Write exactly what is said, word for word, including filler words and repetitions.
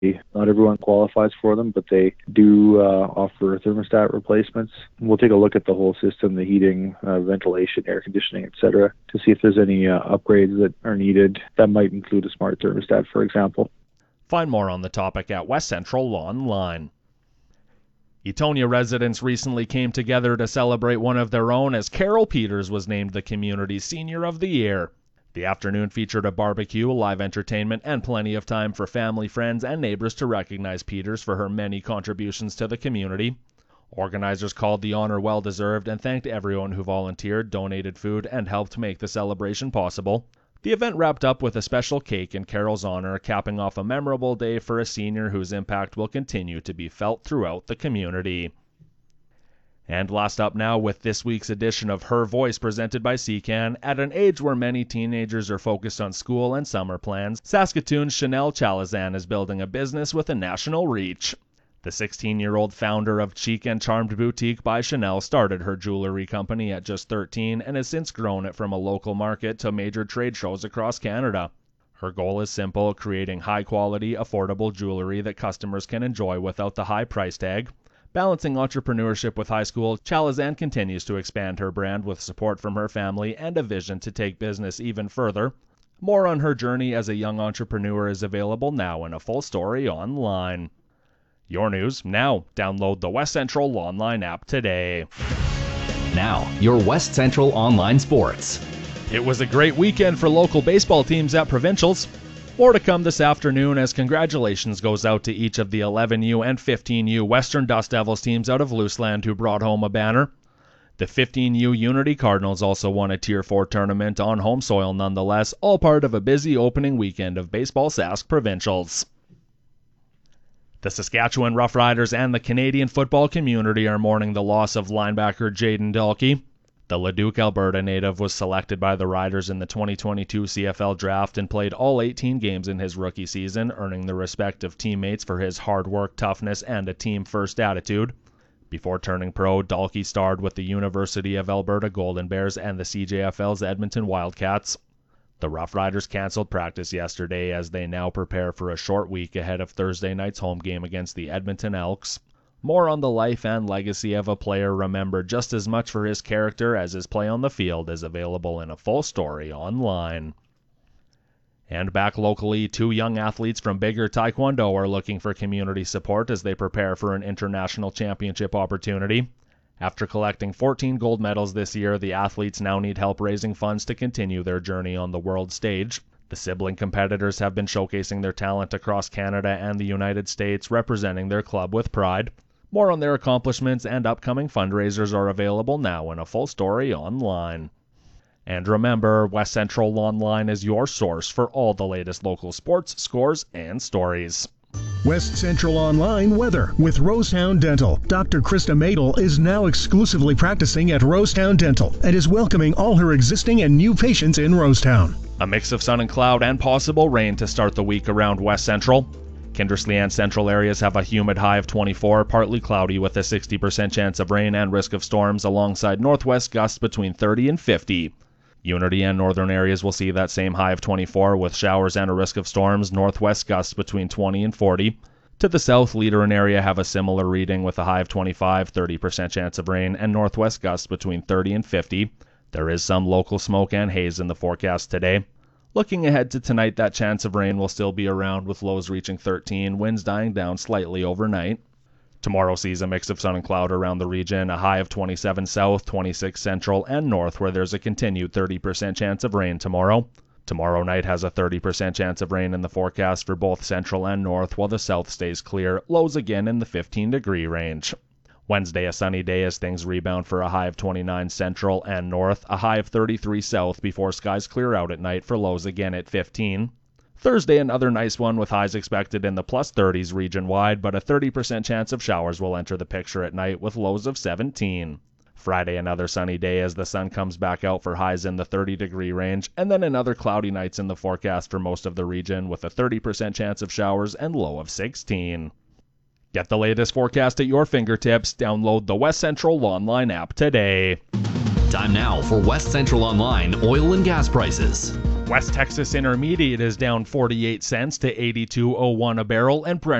Not everyone qualifies for them, but they do uh, offer thermostat replacements. We'll take a look at the whole system, the heating, uh, ventilation, air conditioning, et cetera, to see if there's any uh, upgrades that are needed. That might include a smart thermostat, for example. Find more on the topic at West Central Online. Etonia residents recently came together to celebrate one of their own as Carol Peters was named the community's Senior of the Year. The afternoon featured a barbecue, live entertainment, and plenty of time for family, friends, and neighbors to recognize Peters for her many contributions to the community. Organizers called the honor well-deserved and thanked everyone who volunteered, donated food, and helped make the celebration possible. The event wrapped up with a special cake in Carol's honor, capping off a memorable day for a senior whose impact will continue to be felt throughout the community. And last up now with this week's edition of Her Voice presented by C C A N. At an age where many teenagers are focused on school and summer plans, Saskatoon's Chanel Chalazan is building a business with a national reach. The sixteen-year-old founder of Chic and Charmed Boutique by Chanel started her jewelry company at just thirteen and has since grown it from a local market to major trade shows across Canada. Her goal is simple, creating high-quality, affordable jewelry that customers can enjoy without the high price tag. Balancing entrepreneurship with high school, Chalazan continues to expand her brand with support from her family and a vision to take business even further. More on her journey as a young entrepreneur is available now in a full story online. Your news now. Download the West Central Online app today. Now, your West Central Online Sports. It was a great weekend for local baseball teams at provincials. More to come this afternoon as congratulations goes out to each of the eleven U and fifteen U Western Dust Devils teams out of Looseland who brought home a banner. The fifteen U Unity Cardinals also won a Tier four tournament on home soil nonetheless, all part of a busy opening weekend of Baseball Sask Provincials. The Saskatchewan Roughriders and the Canadian football community are mourning the loss of linebacker Jaden Dalkey. The Leduc, Alberta native was selected by the Riders in the twenty twenty-two C F L draft and played all eighteen games in his rookie season, earning the respect of teammates for his hard work, toughness, and a team-first attitude. Before turning pro, Dalkey starred with the University of Alberta Golden Bears and the C J F L's Edmonton Wildcats. The Roughriders canceled practice yesterday as they now prepare for a short week ahead of Thursday night's home game against the Edmonton Elks. More on the life and legacy of a player remembered just as much for his character as his play on the field is available in a full story online. And back locally, two young athletes from Bigger Taekwondo are looking for community support as they prepare for an international championship opportunity. After collecting fourteen gold medals this year, the athletes now need help raising funds to continue their journey on the world stage. The sibling competitors have been showcasing their talent across Canada and the United States, representing their club with pride. More on their accomplishments and upcoming fundraisers are available now in a full story online. And remember, West Central Online is your source for all the latest local sports, scores, and stories. West Central Online weather with Rosetown Dental. Doctor Krista Madel is now exclusively practicing at Rosetown Dental and is welcoming all her existing and new patients in Rosetown. A mix of sun and cloud and possible rain to start the week around West Central. Kindersley and central areas have a humid high of twenty-four, partly cloudy with a sixty percent chance of rain and risk of storms alongside northwest gusts between thirty and fifty. Unity and northern areas will see that same high of twenty-four with showers and a risk of storms, northwest gusts between twenty and forty. To the south, Leader and area have a similar reading with a high of twenty-five, thirty percent chance of rain, and northwest gusts between thirty and fifty. There is some local smoke and haze in the forecast today. Looking ahead to tonight, that chance of rain will still be around with lows reaching thirteen, winds dying down slightly overnight. Tomorrow sees a mix of sun and cloud around the region, a high of twenty-seven south, twenty-six central, and north where there's a continued thirty percent chance of rain tomorrow. Tomorrow night has a thirty percent chance of rain in the forecast for both central and north while the south stays clear, lows again in the fifteen degree range. Wednesday, a sunny day as things rebound for a high of twenty-nine central and north, a high of thirty-three south before skies clear out at night for lows again at fifteen. Thursday, another nice one with highs expected in the plus thirties region-wide, but a thirty percent chance of showers will enter the picture at night with lows of seventeen. Friday, another sunny day as the sun comes back out for highs in the thirty degree range, and then another cloudy nights in the forecast for most of the region with a thirty percent chance of showers and low of sixteen. Get the latest forecast at your fingertips. Download the West Central Online app today. Time now for West Central Online oil and gas prices. West Texas Intermediate is down forty-eight cents to eighty-two oh one a barrel, and Brent